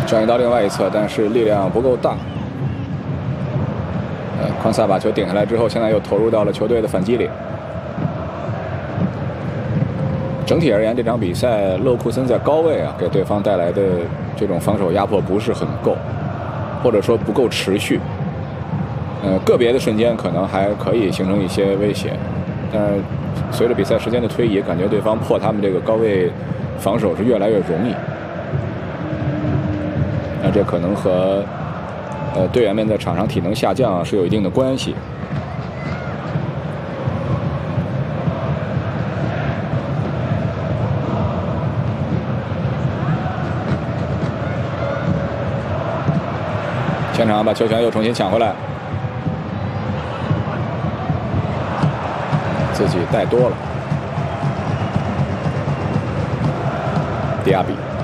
转移到另外一侧，但是力量不够大。宽萨把球顶下来之后，现在又投入到了球队的反击里。整体而言，这场比赛勒沃库森在高位给对方带来的这种防守压迫不是很够，或者说不够持续。个别的瞬间可能还可以形成一些威胁，但是随着比赛时间的推移，感觉对方破他们这个高位防守是越来越容易。那这可能和队员们在场上体能下降是有一定的关系。前场把球权又重新抢回来，自己带多了。迪亚比。